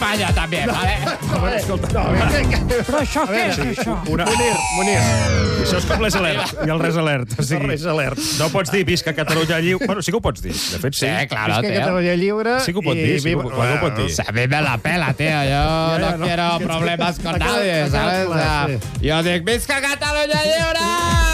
España també, vale? Però això què és, això? Munir. Això és com les alert i el res alert. Res alert. No pots dir visca Catalunya lliure. Bueno, sí que ho pots dir. De fet, sí. Sí, claro, Visca tío. Catalunya lliure. Sí que ho pot dir, sí que ho pot dir. A mí me la pela, tío. Yo no quiero problemas con nadie, ¿sabes? Yo digo, visca Catalunya lliure!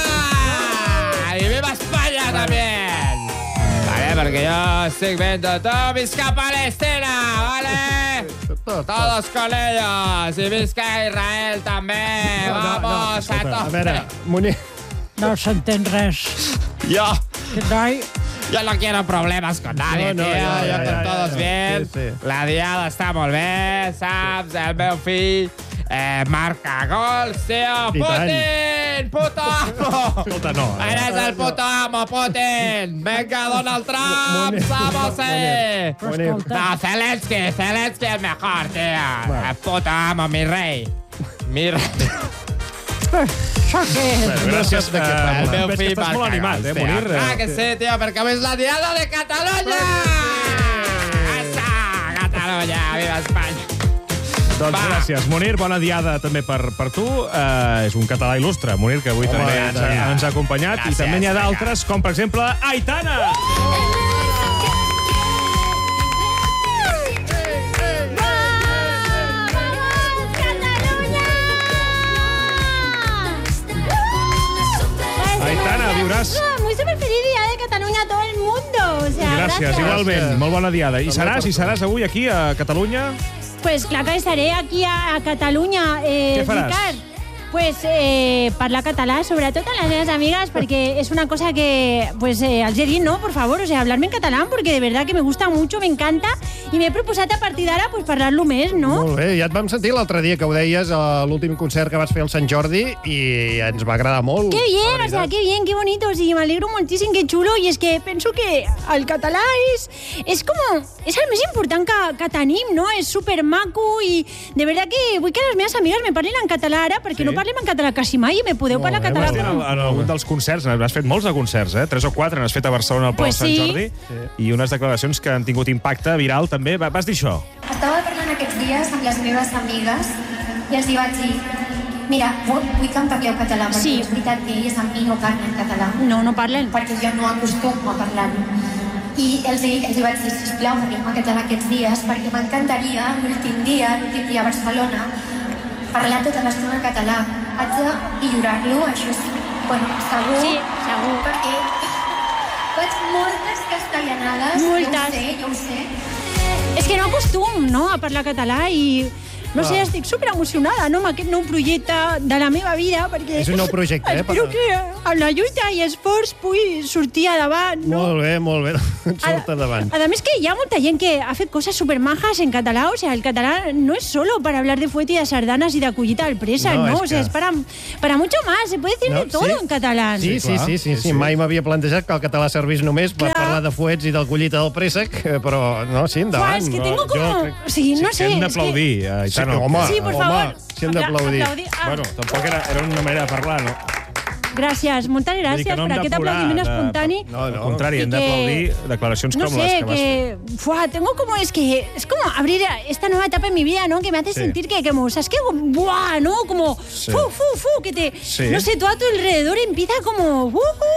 I viva España también! Vale, porque yo estoy viendo todo, visca Palestina, ¿vale? Todos con ellos. Y visca Israel también. Vamos a A veure, tope. Munir... No s'entén res. Yo Noi, no quiero problemas con nadie, No, tío. ja, Yo con todos ja. bien. Sí. La diada està molt bé, saps? El meu fill marca gols, tío. I Putin! Puto amo! Escolta, no. Eres el puto amo, Putin! Venga, Donald Trump! ¡Vamos ahí! però Munir. escolta, No, Zelensky el mejor, tío. El puto amo, mi rei. Mi rei. això què és? Gràcies. de què parla. El meu Veig que fill estàs molt marca animat, gols, Munir. tío. Ah, que sí, tío, perquè avui és la diada de Catalunya! Esa, Catalunya, viva Espanya! Doncs Va. gràcies. Munir, bona diada també per tu. És un català il·lustre, Munir, que avui també ens ha acompanyat. I Gràcies, també n'hi ha vinga. d'altres, com per exemple Aitana. Aitana, viuràs. Muy súper feliz día de Cataluña a todo el mundo. O sea, Gràcies, igualment. Molt bona diada. I seràs avui aquí a Catalunya? Pues claro que estaré aquí a Catalunya. Què faràs? Ricard. Pues parlar català, sobretot a las meves amigues, perquè és una cosa que pues els he dit, no, por favor, o sea, hablarme en catalán, porque de verdad que me gusta mucho, me encanta, y me he proposat a partir d'ara pues parlar-lo més, no? Molt bé, ja et vam sentir l'altre dia que ho deies a l'últim concert que vas fer al Sant Jordi i ens va agradar molt. Qué bien, la o sea, veritat. qué bien, qué bonito, sí, me alegro muchísimo, qué chulo, y es que penso que el català és com... És el més important que tenim, no? És supermaco i de veritat que vull que les meves amigues me parlin en català ara, perquè no parlem en català quasi mai i me podeu parlar bé, català. molt bé. En algun dels concerts, has fet molts de concerts, 3 o 4, n'has fet a Barcelona al Palau Pues Sant sí. Jordi, i unes declaracions que han tingut impacte viral també. Vas dir això? Estava parlant aquests dies amb les meves amigues i els hi vaig dir mira, vull que em parleu català, perquè Sí. és veritat que elles amb mi no parlen català, No parlen. perquè jo no acostumo a parlar-ho. I els hi vaig dir, sisplau, parlem en català aquests dies, perquè m'encantaria l'últim dia a Barcelona, parlar tota l'estona en català. Haig de millorar-lo, això és, bueno, segur. Sí, segur. Perquè faig moltes castellanades, Moltes. jo ho sé. És que no acostum, no?, a parlar català i... No sé, estic superemocionada, no?, amb aquest nou projecte de la meva vida, perquè... És un nou projecte, espero que amb la lluita i esforç pugui sortir endavant, no? Molt bé. Surt endavant. A més que hi ha molta gent que ha fet coses supermajas en català, o sea, el català no es solo para hablar de fuete y de sardanas y de collita al presa, No, no, es o sea, que- es para mucho más, se puede decir No, de todo sí. en catalán. Sí. Mai m'havia plantejat que el català servís només per Clar. parlar de fuets i del collita del préssec, però no, sí, endavant. Buah, es que tengo como... Jo crec- O sigui, no sé, Hem és que... d'aplaudir, Aitana. Sí, home. Sí, por favor. Sí, hem d'aplaudir. Ah, Bueno, tampoc era una manera de parlar, no? Gràcies, moltes Vull dir gràcies que no hem per aquest d'aplorar, aplaudiment espontani. Al contrari, I hem que- d'aplaudir declaracions No com les sé, que vas fer. que... tengo como... Es como abrir esta nueva etapa en mi vida, ¿no? Que me hace Sí. sentir que, como... ¿Sabes qué? ¡Buah! ¿No? Como... Sí. Que te... Sí. No sé, todo a tu alrededor empieza como...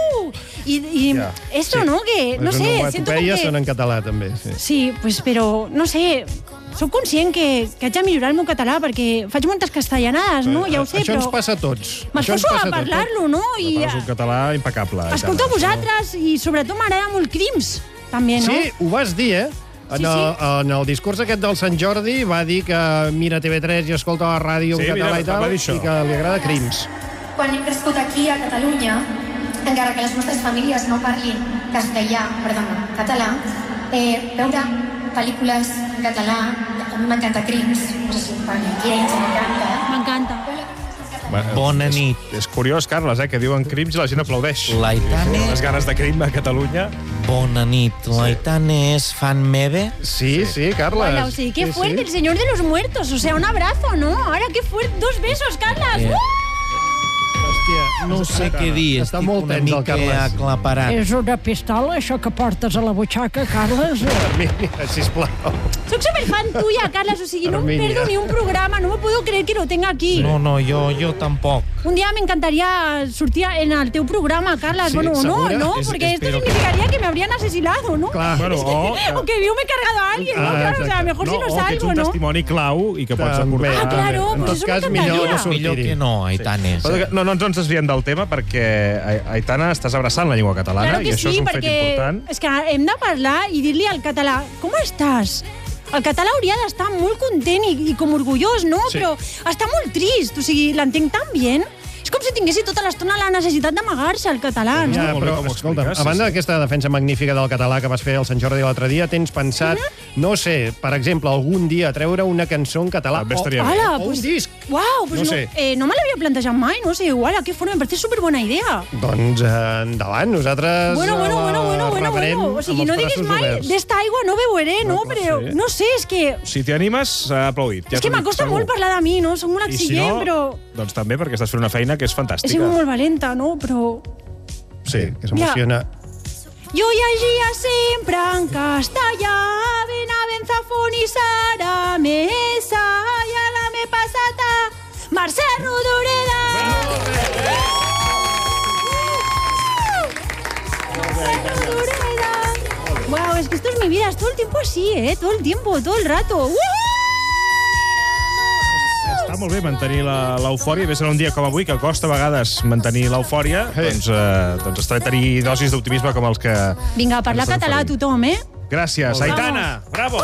Y Ya. esto, Sí. ¿no? Que... No Les sé, siento como onomatopeies que... són en català, també. Sí. Sí, pues, però, no sé... Soc conscient que haig de millorar el meu català perquè faig moltes castellanades, no? Ja ho sé, Això però... ens passa a tots. Això ens M'esforço passa a tots. parlar-lo, no? I És un català impecable. escolto a vosaltres i sobretot m'agrada molt Crims, també, no? Sí, ho vas dir, eh? Sí, En el discurs aquest del Sant Jordi va dir que mira TV3 i escolta la ràdio en Sí, català mira, i tal, va dir això. i que li agrada Crims. Quan hem crescut aquí a Catalunya, encara que les nostres famílies no parlin català, veure pel·lícules en català, a mi m'encanta Crims, no sé si ho parli, Crims, m'encanta. M'encanta. Bona nit. És curiós, Carles, que diuen crims i la gent aplaudeix. L'Aitane... Les ganes de crim a Catalunya. Bona nit. L'Aitane és fan meve? Sí, Carles. Hola, sí, qué fuerte, el señor de los muertos, o sea, un abrazo, ¿no? Ahora qué fuerte, 2 besos, Carlas. Hòstia. No sé què dir, Està estic molt una tens, el mica Carles. aclaparat. És una pistola, això que portes a la butxaca, Carles? Mira, sisplau. Soc superfan tuya, Carles, o sigui, no em Hermínia. perdo ni un programa, no me puedo creer que lo tenga aquí. No, jo tampoc. Un día me encantaría sortir en el teu programa, Carles. Sí, bueno, ¿segura? no, porque esto significaría que me habrían asesinado, ¿no? Clar. Bueno, O que yo me he cargado a alguien, ¿no? Claro, o sea, mejor si no o que ets salgo, un ¿no? testimoni clau i que pots També. aportar. Ah, claro, En pues tot eso cas, me millor encantaría. no Millor que no, Aitanes. No ens desviem del tema perquè, Aitana, estàs abraçant la llengua catalana Claro i que això sí, és un fet perquè important. és que hem de parlar i dir-li al català com estàs? El català hauria d'estar molt content i com orgullós, no? Sí. Però està molt trist, o sigui, l'entenc tan bé. És com si tinguessi tota l'estona la necessitat d'amagar-se al català, no? Ja, molt bé però, com ho escolta, expliques, a banda sí. d'aquesta defensa magnífica del català que vas fer al Sant Jordi l'altre dia, tens pensat, no sé, per exemple, algun dia treure una cançó en català També estaria bé. Hola, o un pues, disc? Uau, pues No no, sé. no me l'havia plantejat mai, no sé, igual, a què forma, em parece superbona idea. Doncs endavant, nosaltres Bueno, rebrem o sigui, amb no els diguis braços mai, oberts. d'esta aigua no beberé, no? Però, sí. no sé, és que... Si t'hi animes, s'ha aplaudit. Ja És que t'ho dic, m'acosta segur. molt parlar de mi, no? Soc molt I si exigent, no, però... doncs també perquè estàs fent una feina que és He fantàstica. sigut molt valenta, no? Però... Sí, que s'emociona. Jo llegia sempre en castellà, Benavent, i Saramesa, i ara m'he passat a Mercè Rodoreda. Mercè Rodoreda. Wow, es que esto es mi vida, es todo el tiempo así, todo el tiempo, todo el rato. Està molt bé mantenir l'eufòria. Bé, serà un dia com avui, que costa a vegades mantenir l'eufòria. Doncs està bé tenir dosis d'optimisme com els que... Vinga, parla ens estan català a oferint. tothom, Gràcies, Aitana! Bravo!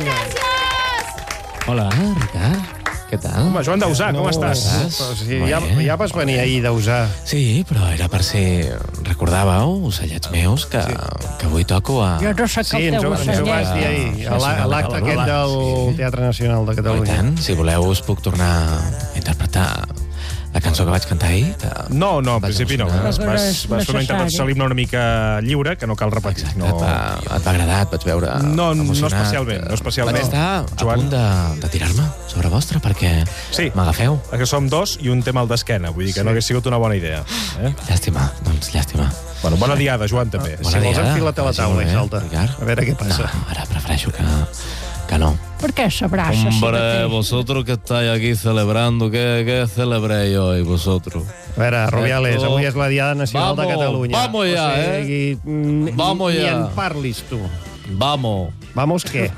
Hola, Ricard. Què tal? Home, Joan Dausà, com estàs? Però sí, ja vas venir ahir d'usar. Sí, però era per si recordàveu, ocellets meus, que avui toco a... Jo no sé Sí, què ens teu ho vas dir ahir, a l'acte aquest del Teatre Nacional de I Catalunya. tant, si voleu us puc tornar a interpretar la cançó que vaig cantar ahir. Que No, en vaig principi no. emocionar. Vas fer una necessari. interpretació a l'himne una mica lliure, que no cal repetir. Exacte, et va agradar, et vaig veure No emocionat. especialment, no especialment. Vaig estar a Joan. punt de tirar-me sobre vostre perquè Sí. m'agafeu. Que som dos i un tema al d'esquena, vull dir que no hagués sigut una bona idea. Llàstima, doncs llàstima. Bueno, bona diada, Joan, també. Si vols, enfila't a la taula i salta. Ricard. A veure què passa. No, ara prefereixo que no. Per què s'abraça? Hombre, vosotros que estáis aquí celebrando, ¿qué celebréis hoy vosotros? A veure, Rubiales, Esto- avui és la Diada Nacional de Vamos, Catalunya. vamos ja, o sigui, Vamos ni ja. en parlis, tu. Vamos. Vamos què?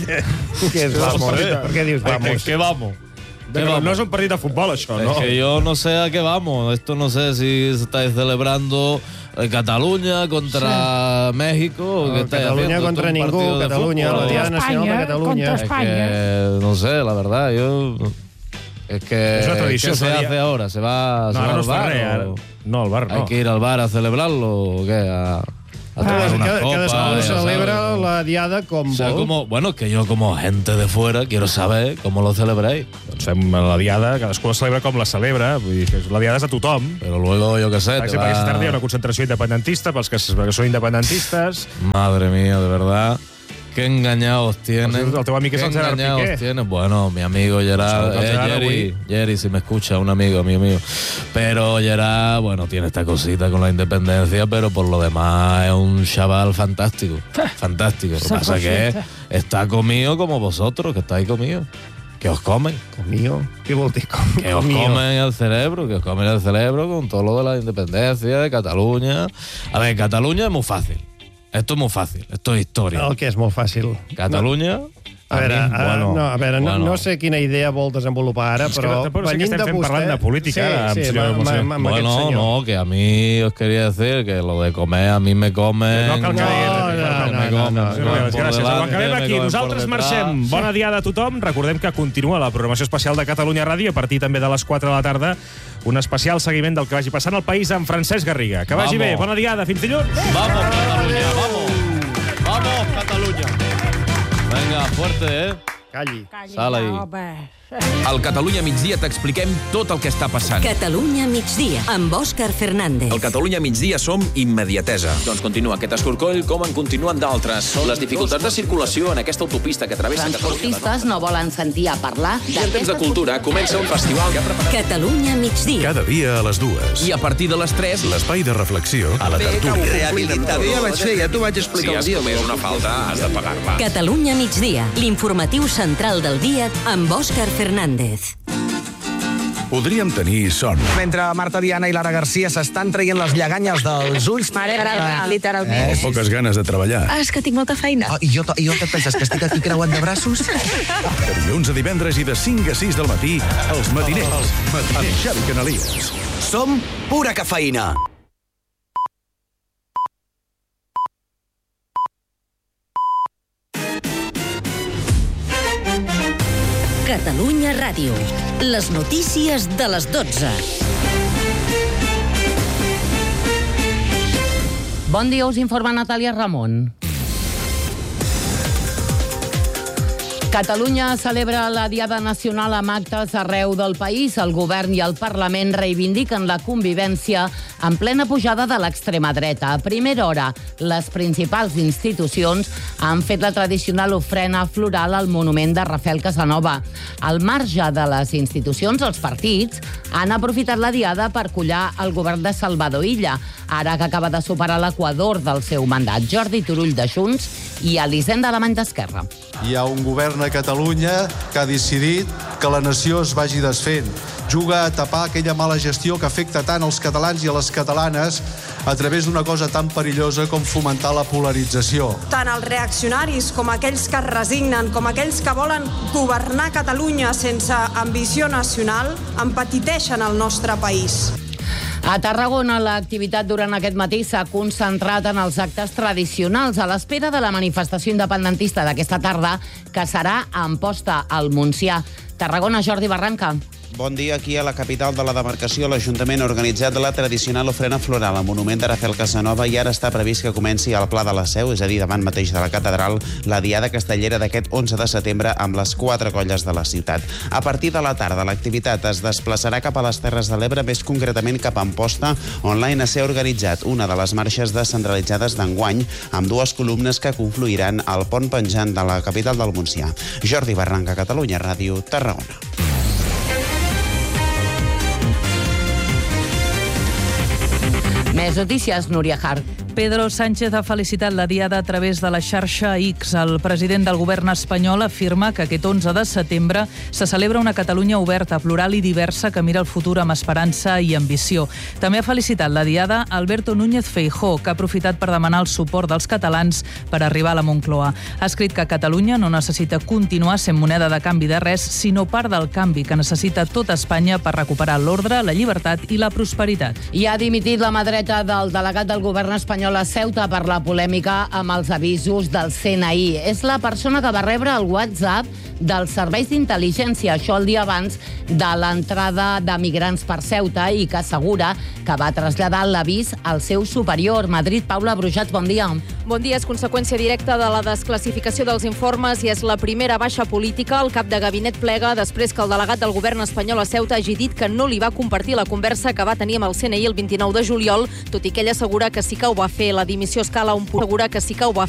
Què és vamos? Per què dius vamos? ¿Qué vamos? Però no és un partit de futbol, això, no? Es que yo no sé a qué vamos. Esto no sé si estáis celebrando Cataluña contra México. ¿O qué estáis Catalunya haciendo? contra ¿Esto es un ningú, partido de Catalunya, fútbol? la Diada Nacional de Espanya, Catalunya. contra Es Espanya. que, no sé, la verdad, yo... Es que... Es una tradición, ¿Qué se sería- hace ahora? ¿Se va, No, se va ara no al es fa bar? res, ara. o No, al bar ¿Hay no. que ir al bar a celebrarlo o qué? A tomar una copa, Cadascú ya celebra sabes. la Diada com O sea, vol. como, bueno, es que yo como gente de fuera quiero saber cómo lo celebráis. Doncs fem la diada, cadascú la celebra com la celebra, vull dir que la diada és de tothom. Pero luego, yo qué sé, Per te exemple, aquesta tarda hi ha va... una concentració independentista pels que són independentistes. Madre mía, de verdad. Qué engañados tienen. El teu amic és Qué el Gerard engañados Piqué. tienen. Bueno, mi amigo Gerard, El Gerard Jerry, si me escucha, un amigo mío. Pero Gerard, bueno, tiene esta cosita con la independencia, pero por lo demás es un chaval fantástico. Fantástico. Lo que Esa pasa es que cosita. está comido como vosotros, que estáis comidos. Que os comen. Comío? Què vol dir Que os comío? comen el cerebro, que os comen el cerebro con todo lo de la independencia, de Cataluña. A ver, Cataluña es muy fácil. Esto es muy fácil. Esto es historia. El que és molt fàcil. Catalunya... A veure, no sé quina idea vol desenvolupar ara, És que però tampoc no sé què venint estem de fent vostè... parlant de política, ara, amb senyor Monser. amb aquest Bueno, senyor. no, que a mí os quería decir que lo de comer, a mí me comen... No cal que me comen. Gràcies. Ho acabem aquí. Nosaltres marxem. Bona diada a tothom. Recordem que continua la programació especial de Catalunya Ràdio a partir també de les 4 de la tarda. Un especial seguiment del que vagi passant al país amb Francesc Garriga. Que vagi Vamos. bé. Bona diada. Fins dilluns. Vamos, Cataluña, vamos. Vamos, Cataluña. Venga, fuerte, Calli. Sala-hi. Al Catalunya migdia t'expliquem tot el que està passant. Catalunya migdia, amb Òscar Fernández. Al Catalunya migdia som immediatesa. Doncs continua aquest escorcoll com en continuen d'altres. Les dificultats de circulació en aquesta autopista que travessa Transportistes no volen sentir a parlar I en temps de cultura comença un festival que ha preparat... Catalunya migdia. Cada dia a les 2. I a partir de les 3... L'espai de reflexió a la tertúlia. Ja vaig fer, ja t'ho vaig explicar. Si has comès una falta, has de pagar-la. Catalunya migdia, l'informatiu central del dia amb Òscar Fernández. Podríem tenir son. Mentre Marta Diana i Lara Garcia s'estan traient les lleganyes dels ulls... Literalment. Poques ganes de treballar. És que tinc molta feina. I jo què et penses, que estic aquí creuant de braços? De dilluns a divendres i de 5 a 6 del matí, els matiners. Amb Xavi Canalies. Som pura cafeïna. Catalunya Ràdio. Les notícies de les 12. Bon dia, us informa Natàlia Ramon. Catalunya celebra la Diada Nacional amb actes arreu del país. El govern i el Parlament reivindiquen la convivència en plena pujada de l'extrema dreta. A primera hora, les principals institucions han fet la tradicional ofrena floral al monument de Rafael Casanova. Al marge de les institucions, els partits han aprofitat la Diada per collar el govern de Salvador Illa, ara que acaba de superar l'equador del seu mandat. Jordi Turull de Junts i Elisenda Alemany d'Esquerra. Hi ha un govern a Catalunya que ha decidit que la nació es vagi desfent. Juga a tapar aquella mala gestió que afecta tant als catalans i a les catalanes a través d'una cosa tan perillosa com fomentar la polarització. Tant els reaccionaris com aquells que es resignen, com aquells que volen governar Catalunya sense ambició nacional, empetiteixen el nostre país. A Tarragona, l'activitat durant aquest matí s'ha concentrat en els actes tradicionals a l'espera de la manifestació independentista d'aquesta tarda, que serà a Amposta, al Montsià. Tarragona, Jordi Barranca. Bon dia. Aquí a la capital de la demarcació, l'Ajuntament ha organitzat la tradicional ofrena floral al monument de Rafael Casanova i ara està previst que comenci al Pla de la Seu, és a dir, davant mateix de la catedral, la Diada Castellera d'aquest 11 de setembre amb les 4 colles de la ciutat. A partir de la tarda, l'activitat es desplaçarà cap a les Terres de l'Ebre, més concretament cap a Amposta, on l'ANC ha organitzat una de les marxes descentralitzades d'enguany amb 2 columnes que confluiran al pont penjant de la capital del Montsià. Jordi Barranca, Catalunya Ràdio, Tarragona. Més notícies, Núria Hart. Pedro Sánchez ha felicitat la Diada a través de la xarxa X. El president del govern espanyol afirma que aquest 11 de setembre se celebra una Catalunya oberta, plural i diversa que mira el futur amb esperança i ambició. També ha felicitat la Diada Alberto Núñez Feijóo, que ha aprofitat per demanar el suport dels catalans per arribar a la Moncloa. Ha escrit que Catalunya no necessita continuar sent moneda de canvi de res, sinó part del canvi que necessita tota Espanya per recuperar l'ordre, la llibertat i la prosperitat. I ha dimitit la mà dreta del delegat del govern espanyol a Ceuta per la polèmica amb els avisos del CNI. És la persona que va rebre el WhatsApp dels serveis d'intel·ligència, això el dia abans de l'entrada de migrants per Ceuta, i que assegura que va traslladar l'avís al seu superior. Madrid, Paula Brujat, bon dia. Bon dia. És conseqüència directa de la desclassificació dels informes i és la primera baixa política. El cap de gabinet plega després que el delegat del govern espanyol a Ceuta hagi dit que no li va compartir la conversa que va tenir amb el CNI el 29 de juliol, tot i que ell assegura que sí que ho va fer. La dimissió escala un punt. Assegura que sí que ho va